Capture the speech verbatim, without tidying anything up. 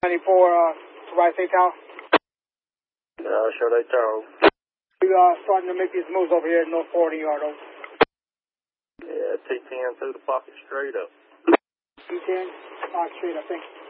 ninety-four, uh, Rice eight Tower. Uh, Charlotte eight Tower. We are starting to make these moves over here at North forty yard, over. Yeah, T ten through the pocket straight up. T ten, uh, straight, I think.